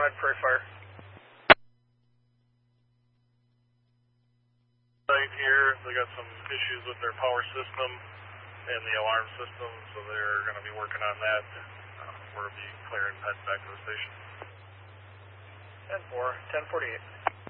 ahead, Prairie Fire. Site here, they got some issues with their power system and the alarm system, so they're going to be working on that. We'll be clearing head back to the station. 10-4, 1048.